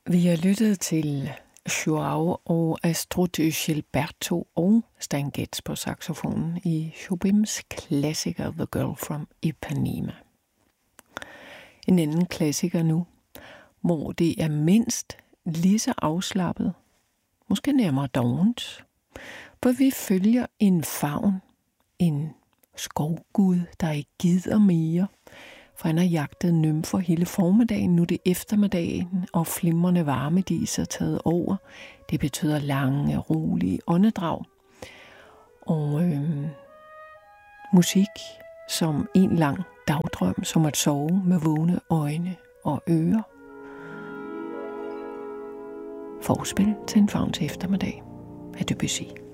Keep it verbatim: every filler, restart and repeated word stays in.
Vi har lyttet til Joao og Astrud Gilberto og Stan Getz på saxofonen i Jobims klassiker The Girl from Ipanema. En anden klassiker nu, hvor det er mindst lige så afslappet, måske nærmere dovent, hvor vi følger en favn, en skovgud, der ikke gider mere, for han har jagtet nymfer hele formiddagen. Nu er det eftermiddagen, og flimrende varmedis er taget over. Det betyder lange, rolige åndedrag. Og øh, musik som en lang dagdrøm, som at sove med vågne øjne og ører. Forspil til en favn til eftermiddag af Debussy.